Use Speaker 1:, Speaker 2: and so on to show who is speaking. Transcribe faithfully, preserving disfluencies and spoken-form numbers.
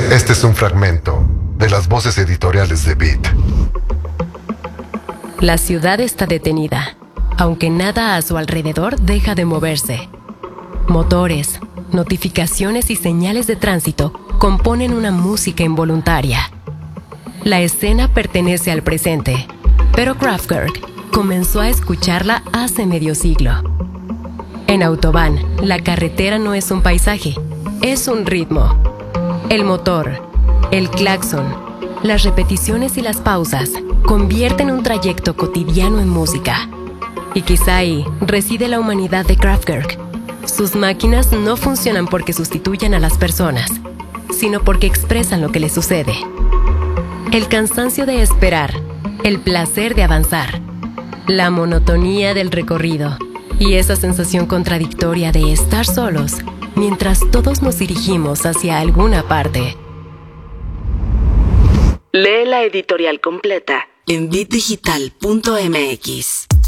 Speaker 1: Este es un fragmento de las voces editoriales de Beat.
Speaker 2: La ciudad está detenida, aunque nada a su alrededor deja de moverse. Motores, notificaciones y señales de tránsito componen una música involuntaria. La escena pertenece al presente, pero Kraftwerk comenzó a escucharla hace medio siglo. En Autobahn, la carretera no es un paisaje, es un ritmo. El motor, el claxon, las repeticiones y las pausas convierten un trayecto cotidiano en música. Y quizá ahí reside la humanidad de Kraftwerk. Sus máquinas no funcionan porque sustituyan a las personas, sino porque expresan lo que les sucede. El cansancio de esperar, el placer de avanzar, la monotonía del recorrido y esa sensación contradictoria de estar solos mientras todos nos dirigimos hacia alguna parte.
Speaker 3: Lee la editorial completa en beat digital punto m x.